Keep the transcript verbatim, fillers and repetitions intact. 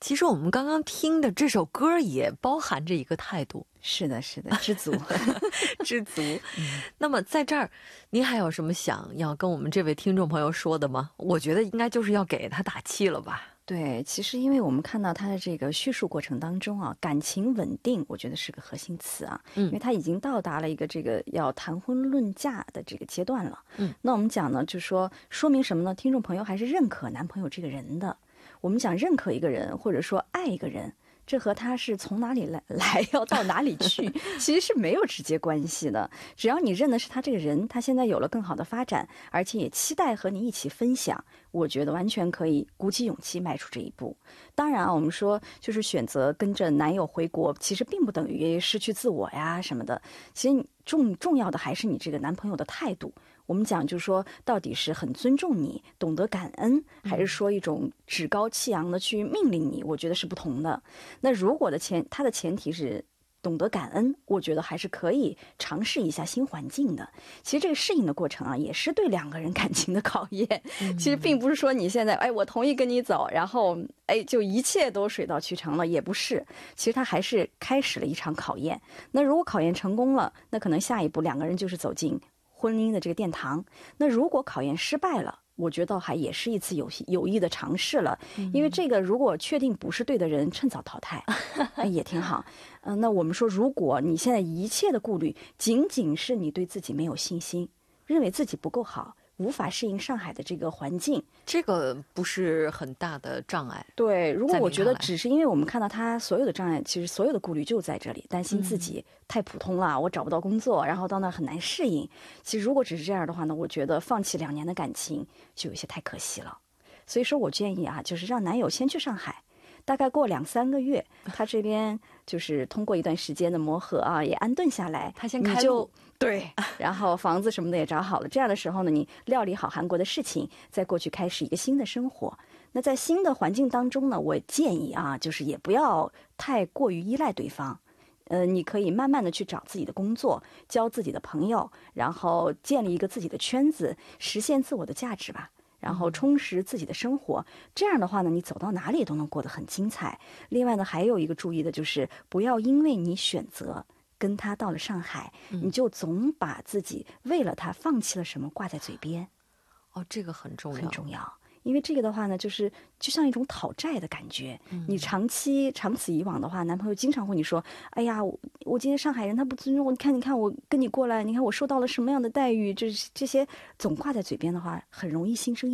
其实我们刚刚听的这首歌也包含着一个态度。 是的是的，知足知足、嗯、那么在这儿您还有什么想要跟我们这位听众朋友说的吗？我觉得应该就是要给他打气了吧。 对，其实因为我们看到他的这个叙述过程当中啊，感情稳定我觉得是个核心词啊，嗯，因为他已经到达了一个这个要谈婚论嫁的这个阶段了。嗯，那我们讲呢，就是说说明什么呢？听众朋友还是认可男朋友这个人的。我们讲认可一个人或者说爱一个人，这和他是从哪里来来要到哪里去其实是没有直接关系的。只要你认的是他这个人，他现在有了更好的发展，而且也期待和你一起分享，我觉得完全可以鼓起勇气迈出这一步。当然啊，我们说就是选择跟着男友回国，其实并不等于失去自我呀什么的。其实重重要的还是你这个男朋友的态度。我们讲就是说到底是很尊重你，懂得感恩，还是说一种趾高气扬的去命令你，我觉得是不同的。那如果的前他的前提是懂得感恩，我觉得还是可以尝试一下新环境的。其实这个适应的过程啊，也是对两个人感情的考验。嗯、其实并不是说你现在哎我同意跟你走，然后哎就一切都水到渠成了，也不是。其实它还是开始了一场考验。那如果考验成功了，那可能下一步两个人就是走进婚姻的这个殿堂。那如果考验失败了，我觉得还也是一次有有益的尝试了。因为这个如果确定不是对的人，趁早淘汰也挺好。嗯、呃，那我们说如果你现在一切的顾虑仅仅是你对自己没有信心，认为自己不够好，无法适应上海的这个环境， 这个不是很大的障碍。 对，如果我觉得只是因为我们看到他所有的障碍，其实所有的顾虑就在这里，担心自己太普通了、嗯、我找不到工作，然后到那很难适应。其实如果只是这样的话呢，我觉得放弃两年的感情就有些太可惜了。所以说我建议啊，就是让男友先去上海，大概过两三个月，他这边就是通过一段时间的磨合啊，也安顿下来， 他先开路， 对，然后房子什么的也找好了，这样的时候呢，你料理好韩国的事情，再过去开始一个新的生活。那在新的环境当中呢，我建议啊，就是也不要太过于依赖对方。呃，你可以慢慢的去找自己的工作，交自己的朋友，然后建立一个自己的圈子，实现自我的价值吧。然后充实自己的生活，这样的话呢，你走到哪里都能过得很精彩。另外呢，还有一个注意的就是，不要因为你选择跟他到了上海，嗯、你就总把自己为了他放弃了什么挂在嘴边。 哦，这个很重要， 很重要。因为这个的话呢，就是就像一种讨债的感觉。嗯、你长期长此以往的话，男朋友经常会你说：“哎呀，我我今天上海人他不尊重我，你看你看我跟你过来，你看我受到了什么样的待遇？”就是这些总挂在嘴边的话，很容易心生